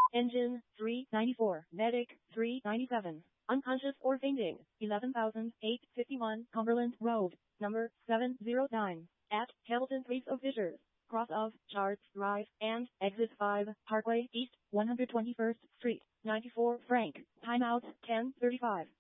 Engine, 394. Medic, 397. Unconscious or fainting, 11,851 Cumberland Road, number 709. At Hamilton Place of Fishers, cross of Charts Drive, and exit 5, Parkway East, 121st Street, 94 franc. Timeout, 10:35.